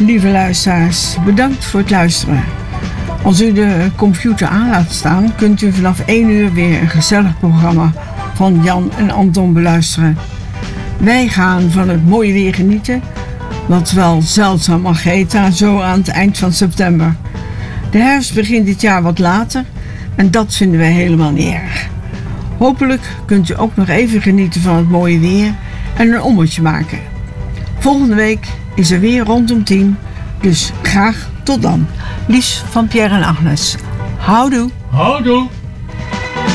Lieve luisteraars, bedankt voor het luisteren. Als u de computer aan laat staan, kunt u vanaf 1 uur weer een gezellig programma van Jan en Anton beluisteren. Wij gaan van het mooie weer genieten, wat wel zeldzaam mag heten, zo aan het eind van september. De herfst begint dit jaar wat later en dat vinden wij helemaal niet erg. Hopelijk kunt u ook nog even genieten van het mooie weer en een ommetje maken. Volgende week is er weer rondom 10, dus graag tot dan. Lies van Pierre en Agnes. Houdoe. Houdoe.